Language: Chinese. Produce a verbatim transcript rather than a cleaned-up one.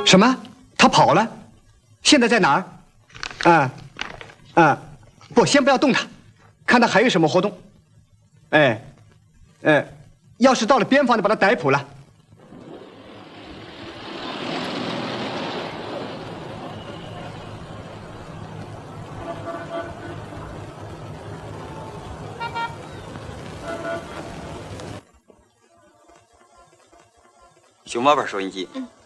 什么？他跑了？现在在哪儿？啊，啊，不，先不要动他，看他还有什么活动。哎，哎，要是到了边防，就把他逮捕了。 熊猫牌收音机，嗯，